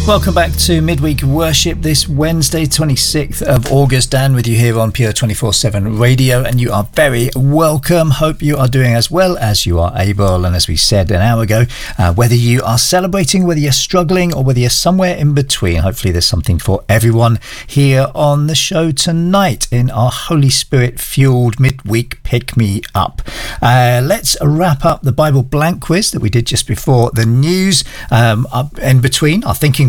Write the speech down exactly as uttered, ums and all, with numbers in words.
Welcome back to Midweek Worship this Wednesday, twenty-sixth of August. Dan with you here on Pure twenty-four seven Radio, and you are very welcome. Hope you are doing as well as you are able. And as we said an hour ago, uh, whether you are celebrating, whether you're struggling, or whether you're somewhere in between, hopefully there's something for everyone here on the show tonight in our Holy Spirit fueled midweek pick me up. Uh, let's wrap up the Bible blank quiz that we did just before the news. Um, up in between our thinking